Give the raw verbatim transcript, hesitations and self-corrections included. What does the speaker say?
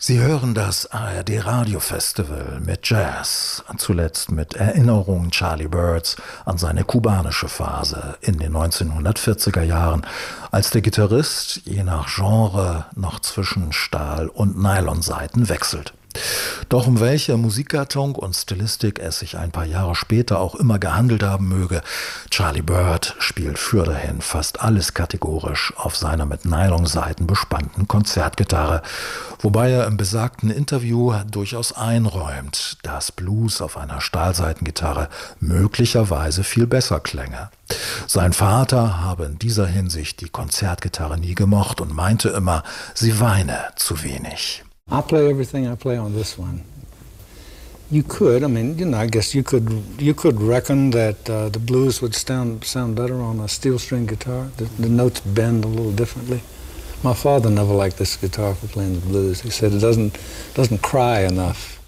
Sie hören das A R D-Radio-Festival mit Jazz, zuletzt mit Erinnerungen Charlie Byrds an seine kubanische Phase in den neunzehnhundertvierziger Jahren, als der Gitarrist je nach Genre noch zwischen Stahl- und Nylonsaiten wechselt. Doch um welche Musikgattung und Stilistik es sich ein paar Jahre später auch immer gehandelt haben möge, Charlie Byrd spielt fürderhin fast alles kategorisch auf seiner mit Nylonsaiten bespannten Konzertgitarre, wobei er im besagten Interview durchaus einräumt, dass Blues auf einer Stahlsaitengitarre möglicherweise viel besser klänge. Sein Vater habe in dieser Hinsicht die Konzertgitarre nie gemocht und meinte immer, sie weine zu wenig. I play everything I play on this one. You could, I mean, you know, I guess you could you could reckon that uh, the blues would sound sound better on a steel string guitar. The, the notes bend a little differently. My father never liked this guitar for playing the blues. He said it doesn't doesn't cry enough.